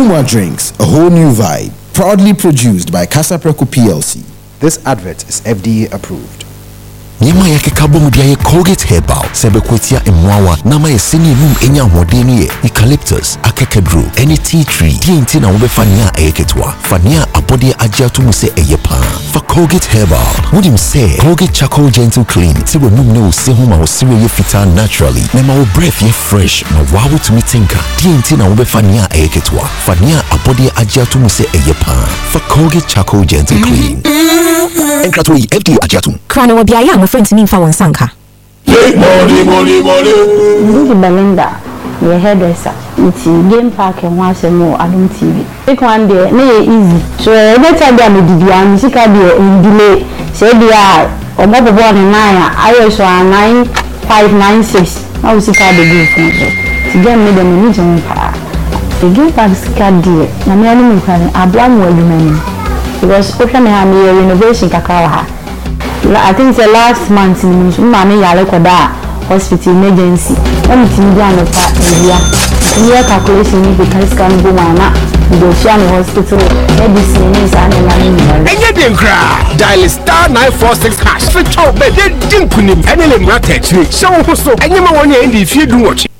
Numa Drinks, a whole new vibe. Proudly produced by Casa Preco PLC. This advert is FDA approved. Nyama yake kabomu dia Colgate Herbal sebe kwetia emwawa nama ye seni num enya modeni ye eucalyptus akekedru any tea tree TNT na ube fania eketwa fania abode ajiatu muse eyepa for Colgate Herbal would say Colgate Charcoal Gentle Clean tiwe num ne usehuma usiwe ye fita naturally nema u breath ye fresh ma wawu tumitinka TNT na ube fania eketwa fania abode ajiatu muse eyepa for Colgate Charcoal Gentle Clean Enkratoi FD ajiatu Krano wabiaya my friend Ninfa Wansanka. Money. Belinda, your hairdresser. It's game park and once more Adam TV. Take one day, easy. So every time I do the and she can be in delay. Say the eye or mobile born in 9. I also 9596. Now she can be good for you. To get me the minimum power. The game park can do it. I'm only can I blame what you mean. Because open a renovation kakawa. I think the last month in Mammy Yalekoda Hospital Emergency. I'm telling you, your calculation if you can scan go on the Ocean Hospital, medicine is an animal. And you didn't cry. Dial star 946 hash. Switch out, but they didn't put him any limit. So, anyone in the field watch.